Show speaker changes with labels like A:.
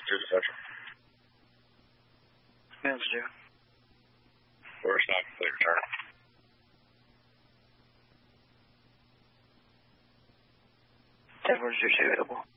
A: Here's the central.
B: Man's due.
A: First not complete return.
B: Edwards, you're available.